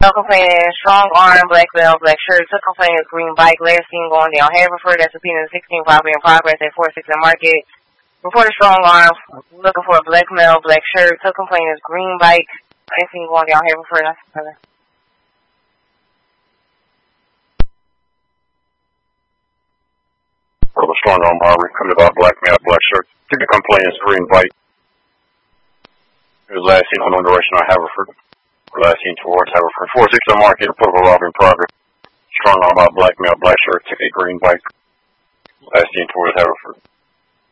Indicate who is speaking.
Speaker 1: complaining, strong arm, black belt, black shirt, took complaining, green bike, last seen going down Haverford, that's a P&16 property in progress at 46 and Market. Reported strong arm, looking for a black male, black shirt, took complaining, green bike, last seen going down Haverford, that's another.
Speaker 2: For the strong arm robbery committed by a black male, black shirt, took complaining, green bike. It was last seen on direction on Haverford. Last seen towards Haverford. 46 and Market, report of a robbery in progress. Strong arm by a black male, black shirt, took a green bike. Last seen towards Haverford.